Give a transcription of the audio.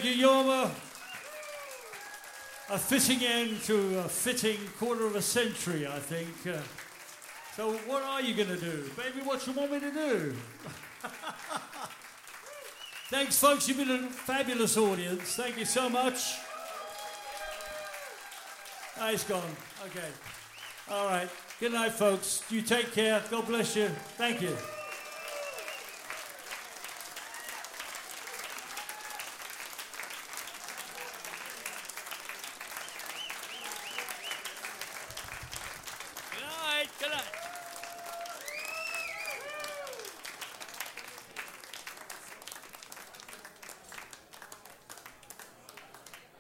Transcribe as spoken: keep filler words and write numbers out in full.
Thank you, Jorma. A fitting end to a fitting quarter of a century, I think. Uh, so what are you going to do? Baby, what you want me to do? Thanks, folks. You've been a fabulous audience. Thank you so much. Ah, it's gone. Okay. All right. Good night, folks. You take care. God bless you. Thank you.